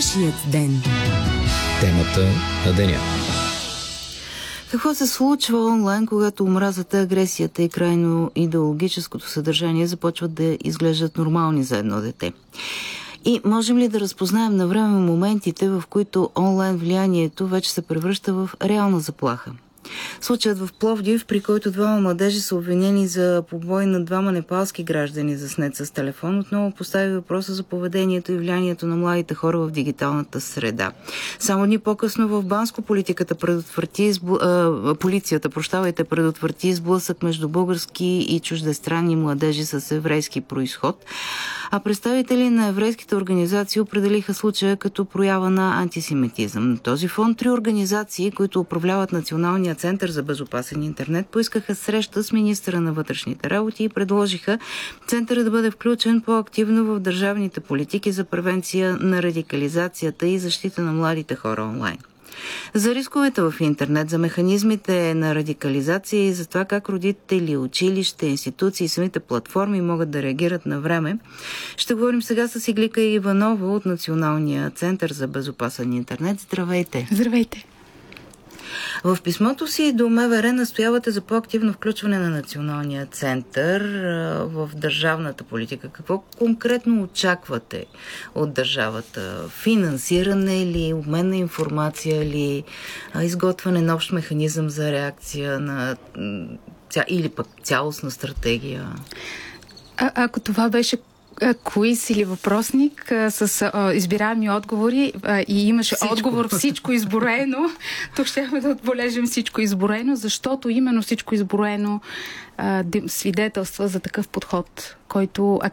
Вашият ден. Темата на деня. Какво се случва онлайн, когато омразата, агресията и крайно идеологическото съдържание започват да изглеждат нормални за едно дете? И можем ли да разпознаем навреме моментите, в които онлайн влиянието вече се превръща в реална заплаха? Случаят в Пловдив, при който двама младежи са обвинени за побой на двама непалски граждани, заснет с телефон, отново постави въпроса за поведението и влиянието на младите хора в дигиталната среда. Само дни по-късно в Банско полицията предотврати сблъсък между български и чуждестранни младежи с еврейски произход, а представители на еврейските организации определиха случая като проява на антисемитизъм. На този фон 3 организации, които управляват Националния център за безопасен интернет, поискаха среща с министъра на вътрешните работи и предложиха центърът да бъде включен по-активно в държавните политики за превенция на радикализацията и защита на младите хора онлайн. За рисковете в интернет, за механизмите на радикализация и за това как родители, училища, институции и самите платформи могат да реагират на време, ще говорим сега с Иглика Иванова от Националния център за безопасен интернет. Здравейте! Здравейте! В писмото си до МВР настоявате за по-активно включване на Националния център в държавната политика. Какво конкретно очаквате от държавата? Финансиране или обмен на информация или изготвяне на общ механизъм за реакция на или пък цялостна стратегия? Ако това беше квиз или въпросник с избираеми отговори и имаше отговор всичко изброено, тук ще да отбележим всичко изброено, защото именно всичко изброено свидетелства за такъв подход, който